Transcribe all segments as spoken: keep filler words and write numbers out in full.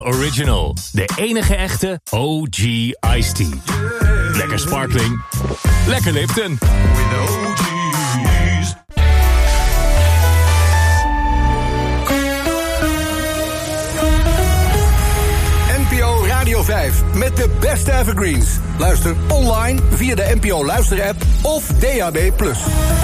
Original, de enige echte O G Iced Tea. Lekker sparkling, lekker Lipton. With O G's. N P O Radio vijf met de beste evergreens. Luister online via de N P O luisterapp of D A B plus.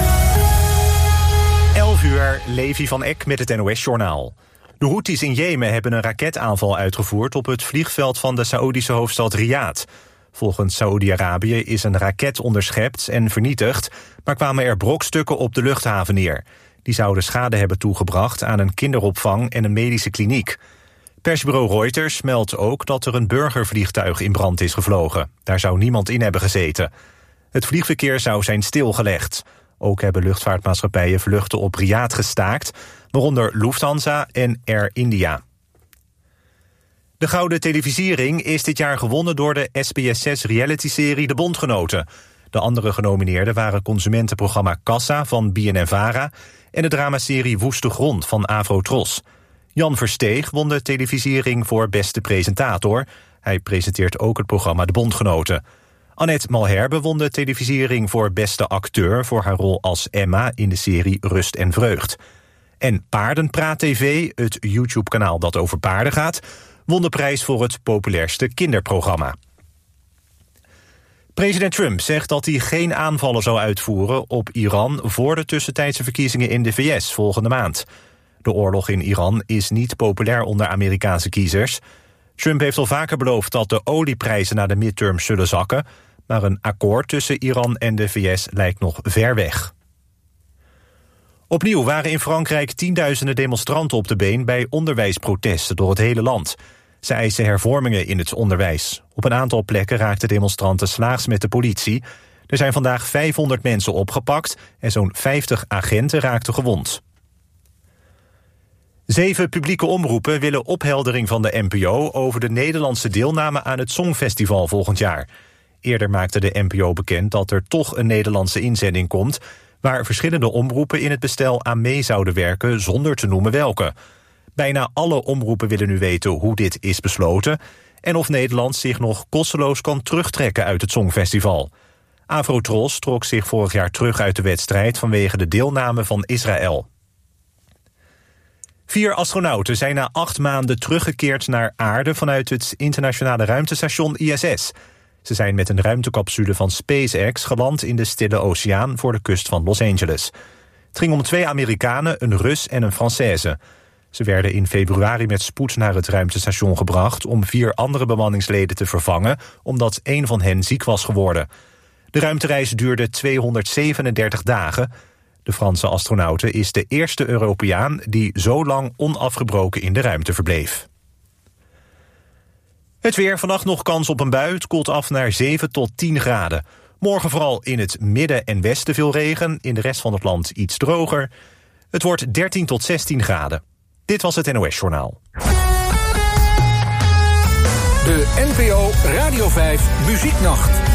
elf uur, Levi van Eck met het N O S-journaal. De Houthis in Jemen hebben een raketaanval uitgevoerd op het vliegveld van de Saoedische hoofdstad Riyadh. Volgens Saoedi-Arabië is een raket onderschept en vernietigd, maar kwamen er brokstukken op de luchthaven neer. Die zouden schade hebben toegebracht aan een kinderopvang en een medische kliniek. Persbureau Reuters meldt ook dat er een burgervliegtuig in brand is gevlogen. Daar zou niemand in hebben gezeten. Het vliegverkeer zou zijn stilgelegd. Ook hebben luchtvaartmaatschappijen vluchten op Riyadh gestaakt, waaronder Lufthansa en Air India. De Gouden Televisiering is dit jaar gewonnen door de S B S zes realityserie De Bondgenoten. De andere genomineerden waren consumentenprogramma Kassa van B N N Vara en de dramaserie Woeste Grond van Afro-Tros. Jan Versteeg won de televisiering voor beste presentator. Hij presenteert ook het programma De Bondgenoten. Annette Malherbe won de televisiering voor beste acteur voor haar rol als Emma in de serie Rust en Vreugd. En Paardenpraat T V, het YouTube-kanaal dat over paarden gaat, won de prijs voor het populairste kinderprogramma. President Trump zegt dat hij geen aanvallen zou uitvoeren op Iran voor de tussentijdse verkiezingen in de V S volgende maand. De oorlog in Iran is niet populair onder Amerikaanse kiezers. Trump heeft al vaker beloofd dat de olieprijzen na de midterms zullen zakken, maar een akkoord tussen Iran en de V S lijkt nog ver weg. Opnieuw waren in Frankrijk tienduizenden demonstranten op de been bij onderwijsprotesten door het hele land. Ze eisen hervormingen in het onderwijs. Op een aantal plekken raakten demonstranten slaags met de politie. Er zijn vandaag vijfhonderd mensen opgepakt en zo'n vijftig agenten raakten gewond. Zeven publieke omroepen willen opheldering van de N P O over de Nederlandse deelname aan het Songfestival volgend jaar. Eerder maakte de N P O bekend dat er toch een Nederlandse inzending komt, waar verschillende omroepen in het bestel aan mee zouden werken zonder te noemen welke. Bijna alle omroepen willen nu weten hoe dit is besloten en of Nederland zich nog kosteloos kan terugtrekken uit het Songfestival. Afro-Tros trok zich vorig jaar terug uit de wedstrijd vanwege de deelname van Israël. Vier astronauten zijn na acht maanden teruggekeerd naar aarde vanuit het internationale ruimtestation I S S. Ze zijn met een ruimtecapsule van SpaceX geland in de Stille Oceaan voor de kust van Los Angeles. Het ging om twee Amerikanen, een Rus en een Française. Ze werden in februari met spoed naar het ruimtestation gebracht om vier andere bemanningsleden te vervangen, omdat één van hen ziek was geworden. De ruimtereis duurde tweehonderdzevenendertig dagen. De Franse astronaute is de eerste Europeaan die zo lang onafgebroken in de ruimte verbleef. Het weer, vannacht nog kans op een bui. Het koelt af naar zeven tot tien graden. Morgen vooral in het midden en westen veel regen. In de rest van het land iets droger. Het wordt dertien tot zestien graden. Dit was het N O S-journaal. De N P O Radio vijf Muzieknacht.